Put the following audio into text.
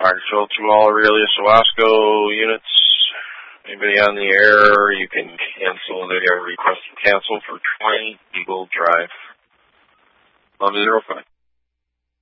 Martinsville to all Aurelius Owasco units. Anybody on the air, you can cancel the air request to cancel for 20 Eagle Drive. 1105.